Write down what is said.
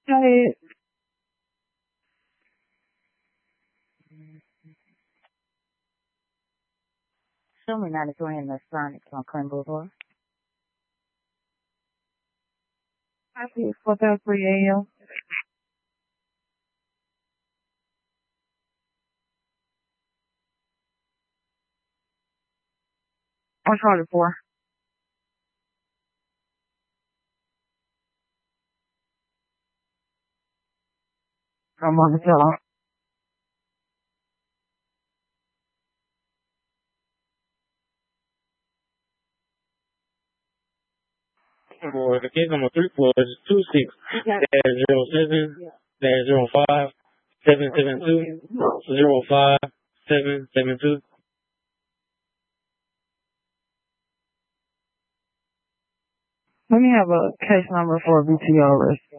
Hey, Show me 93 in the Sonic on Clinton Boulevard. I see it's 4:03 a.m. I'm Charlie 4. I'm on the telephone. For the case number 34 is 26-05-772-05772. Let me have a case number for a VTO arrest.